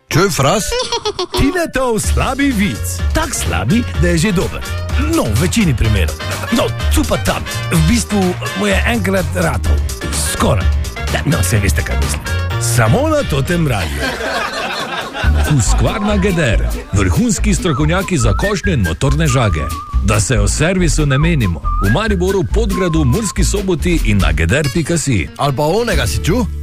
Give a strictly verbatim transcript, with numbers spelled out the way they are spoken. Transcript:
Čuj, Fras? Tinetov slabi vic. Tak slabi, da je že dober. No, v večini primerov. No, tu pa tam. V bistvu mu je enkrat ratov. Skoraj. No, se veste, kaj mislim. Samo na totem radiju. Husqvarna Geder. Vrhunski strokovnjaki za košnje in motorne žage. Da se o servisu ne menimo. V Mariboru, Podgradu, Murski Soboti in na geder pika si. Ali pa onega si čuj?